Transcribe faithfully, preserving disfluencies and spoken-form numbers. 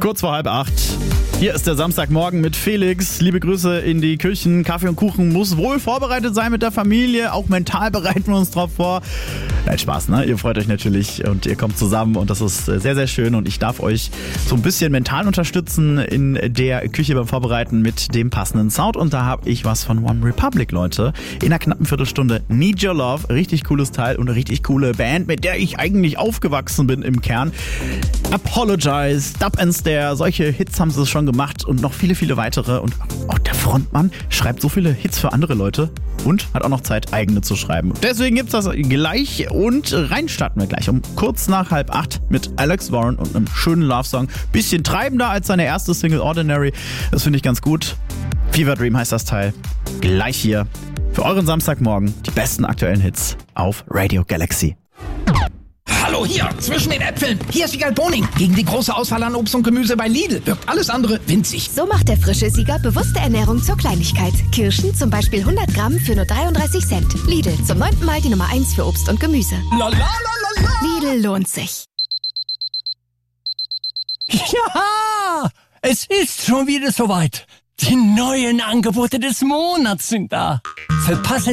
Kurz vor halb acht. Hier ist der Samstagmorgen mit Felix. Liebe Grüße in die Küchen. Kaffee und Kuchen muss wohl vorbereitet sein mit der Familie. Auch mental bereiten wir uns drauf vor. Nein, Spaß, ne? Ihr freut euch natürlich und ihr kommt zusammen und das ist sehr, sehr schön. Und ich darf euch so ein bisschen mental unterstützen in der Küche beim Vorbereiten mit dem passenden Sound. Und da habe ich was von One Republic, Leute. In einer knappen Viertelstunde Need Your Love. Richtig cooles Teil und eine richtig coole Band, mit der ich eigentlich aufgewachsen bin im Kern. Apologize, Stop and Stare, solche Hits haben sie schon gemacht und noch viele, viele weitere. Und auch der Frontmann schreibt so viele Hits für andere Leute und hat auch noch Zeit, eigene zu schreiben. Deswegen gibt's das gleich und rein starten wir gleich um kurz nach halb acht mit Alex Warren und einem schönen Love-Song. Bisschen treibender als seine erste Single Ordinary. Das finde ich ganz gut. Fever Dream heißt das Teil. Gleich hier für euren Samstagmorgen die besten aktuellen Hits auf Radio Galaxy. Hallo, hier, zwischen den Äpfeln. Hier ist Wiegald Boning. Gegen die große Auswahl an Obst und Gemüse bei Lidl wirkt alles andere winzig. So macht der frische Sieger bewusste Ernährung zur Kleinigkeit. Kirschen zum Beispiel hundert Gramm für nur dreiunddreißig Cent. Lidl, zum neunten Mal die Nummer eins für Obst und Gemüse. La, la, la, la, la. Lidl lohnt sich. Ja, es ist schon wieder soweit. Die neuen Angebote des Monats sind da. Verpasse